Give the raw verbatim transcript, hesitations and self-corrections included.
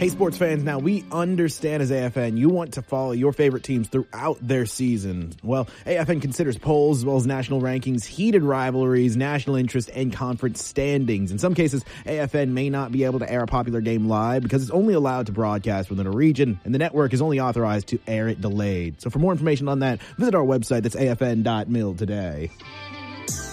Hey, sports fans, now we understand as A F N, you want to follow your favorite teams throughout their season. Well, A F N considers polls as well as national rankings, heated rivalries, national interest, and conference standings. In some cases, A F N may not be able to air a popular game live because it's only allowed to broadcast within a region, and the network is only authorized to air it delayed. So for more information on that, visit our website. That's A F N dot mil today.